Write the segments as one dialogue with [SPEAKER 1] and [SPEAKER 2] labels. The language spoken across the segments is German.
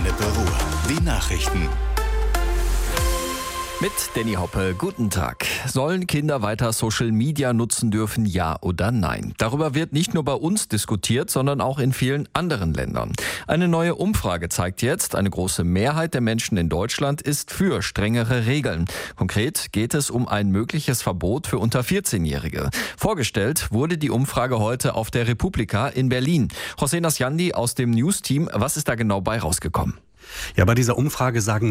[SPEAKER 1] Ennepe Ruhr. Die Nachrichten.
[SPEAKER 2] Mit Danny Hoppe, guten Tag. Sollen Kinder weiter Social Media nutzen dürfen, ja oder nein? Darüber wird nicht nur bei uns diskutiert, sondern auch in vielen anderen Ländern. Eine neue Umfrage zeigt jetzt, eine große Mehrheit der Menschen in Deutschland ist für strengere Regeln. Konkret geht es um ein mögliches Verbot für unter 14-Jährige. Vorgestellt wurde die Umfrage heute auf der Republika in Berlin. José Nasjandi aus dem News-Team, was ist da genau bei rausgekommen?
[SPEAKER 3] Ja, bei dieser Umfrage sagen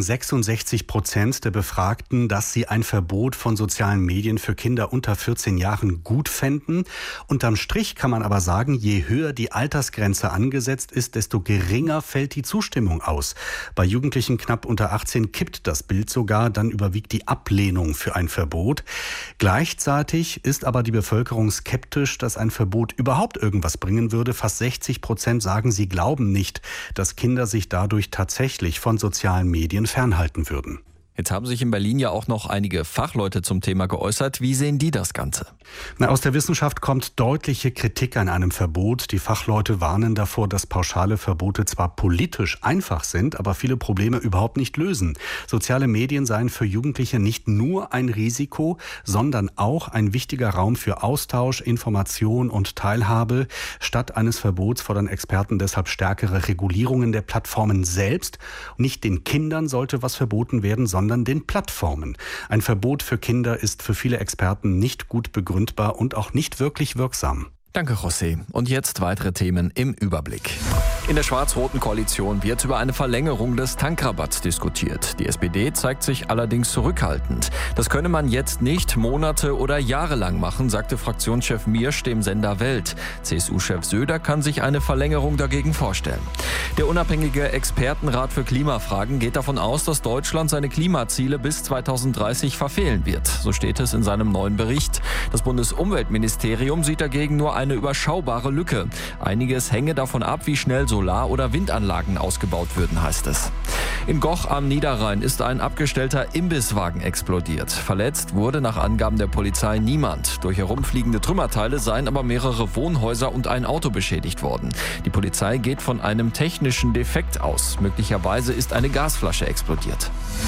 [SPEAKER 3] 66% der Befragten, dass sie ein Verbot von sozialen Medien für Kinder unter 14 Jahren gut fänden. Unterm Strich kann man aber sagen, je höher die Altersgrenze angesetzt ist, desto geringer fällt die Zustimmung aus. Bei Jugendlichen knapp unter 18 kippt das Bild sogar, dann überwiegt die Ablehnung für ein Verbot. Gleichzeitig ist aber die Bevölkerung skeptisch, dass ein Verbot überhaupt irgendwas bringen würde. Fast 60% sagen, sie glauben nicht, dass Kinder sich dadurch tatsächlich von sozialen Medien fernhalten würden.
[SPEAKER 2] Jetzt haben sich in Berlin ja auch noch einige Fachleute zum Thema geäußert. Wie sehen die das Ganze?
[SPEAKER 3] Aus der Wissenschaft kommt deutliche Kritik an einem Verbot. Die Fachleute warnen davor, dass pauschale Verbote zwar politisch einfach sind, aber viele Probleme überhaupt nicht lösen. Soziale Medien seien für Jugendliche nicht nur ein Risiko, sondern auch ein wichtiger Raum für Austausch, Information und Teilhabe. Statt eines Verbots fordern Experten deshalb stärkere Regulierungen der Plattformen selbst. Nicht den Kindern sollte was verboten werden, sondern den Plattformen. Ein Verbot für Kinder ist für viele Experten nicht gut begründbar und auch nicht wirklich wirksam.
[SPEAKER 2] Danke, José. Und jetzt weitere Themen im Überblick. In der schwarz-roten Koalition wird über eine Verlängerung des Tankrabatts diskutiert. Die SPD zeigt sich allerdings zurückhaltend. Das könne man jetzt nicht Monate oder Jahre lang machen, sagte Fraktionschef Miersch dem Sender Welt. CSU-Chef Söder kann sich eine Verlängerung dagegen vorstellen. Der unabhängige Expertenrat für Klimafragen geht davon aus, dass Deutschland seine Klimaziele bis 2030 verfehlen wird. So steht es in seinem neuen Bericht. Das Bundesumweltministerium sieht dagegen nur eine überschaubare Lücke. Einiges hänge davon ab, wie schnell Solar- oder Windanlagen ausgebaut würden, heißt es. In Goch am Niederrhein ist ein abgestellter Imbisswagen explodiert. Verletzt wurde nach Angaben der Polizei niemand. Durch herumfliegende Trümmerteile seien aber mehrere Wohnhäuser und ein Auto beschädigt worden. Die Polizei geht von einem technischen Defekt aus. Möglicherweise ist eine Gasflasche explodiert.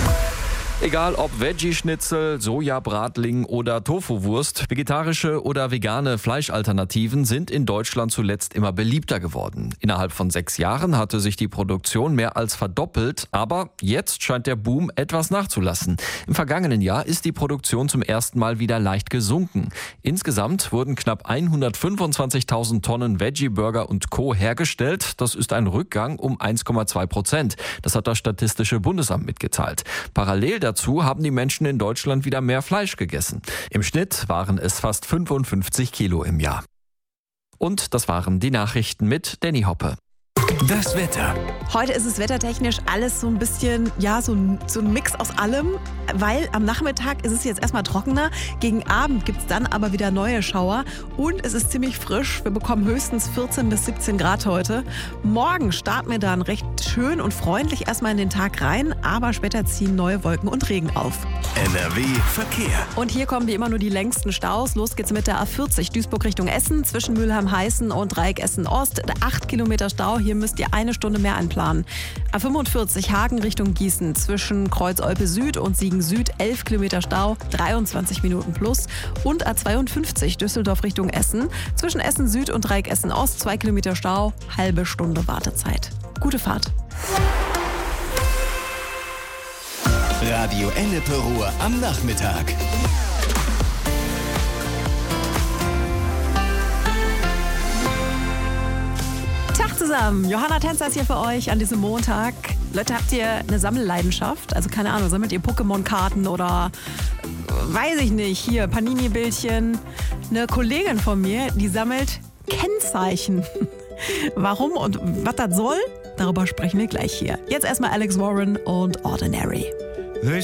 [SPEAKER 2] Egal ob Veggie-Schnitzel, Sojabratling oder Tofu-Wurst, vegetarische oder vegane Fleischalternativen sind in Deutschland zuletzt immer beliebter geworden. Innerhalb von 6 Jahren hatte sich die Produktion mehr als verdoppelt, aber jetzt scheint der Boom etwas nachzulassen. Im vergangenen Jahr ist die Produktion zum ersten Mal wieder leicht gesunken. Insgesamt wurden knapp 125.000 Tonnen Veggie-Burger und Co. hergestellt. Das ist ein Rückgang um 1,2%. Das hat das Statistische Bundesamt mitgeteilt. Parallel dazu haben die Menschen in Deutschland wieder mehr Fleisch gegessen. Im Schnitt waren es fast 55 Kilo im Jahr. Und das waren die Nachrichten mit Danny Hoppe.
[SPEAKER 1] Das Wetter.
[SPEAKER 4] Heute ist es wettertechnisch alles so ein bisschen, ja, so ein Mix aus allem, weil am Nachmittag ist es jetzt erstmal trockener, gegen Abend gibt es dann aber wieder neue Schauer und es ist ziemlich frisch. Wir bekommen höchstens 14 bis 17 Grad heute. Morgen starten wir dann recht schön und freundlich erstmal in den Tag rein, aber später ziehen neue Wolken und Regen auf.
[SPEAKER 1] NRW Verkehr.
[SPEAKER 4] Und hier kommen wie immer nur die längsten Staus. Los geht's mit der A40 Duisburg Richtung Essen, zwischen Mülheim-Heißen und Dreieck Essen-Ost. 8 Kilometer Stau, hier müsst ihr eine Stunde mehr einplanen. A45 Hagen Richtung Gießen, zwischen Kreuz-Olpe Süd und Siegen Süd 11 Kilometer Stau, 23 Minuten plus. Und A52 Düsseldorf Richtung Essen, zwischen Essen Süd und Dreieck Essen Ost 2 Kilometer Stau, halbe Stunde Wartezeit. Gute Fahrt.
[SPEAKER 1] Radio Ennepe Ruhr am Nachmittag.
[SPEAKER 4] Tag zusammen, Johanna Tänzer ist hier für euch an diesem Montag. Leute, habt ihr eine Sammelleidenschaft? Also keine Ahnung, sammelt ihr Pokémon-Karten oder weiß ich nicht, hier Panini-Bildchen. Eine Kollegin von mir, die sammelt Kennzeichen. Warum und was das soll, darüber sprechen wir gleich hier. Jetzt erstmal Alex Warren und Ordinary.